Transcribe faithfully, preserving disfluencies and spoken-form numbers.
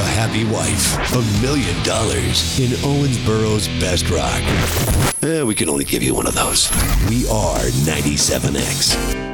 happy wife, a million dollars in Owensboro's best rock. Eh, we can only give you one of those. We are ninety-seven X.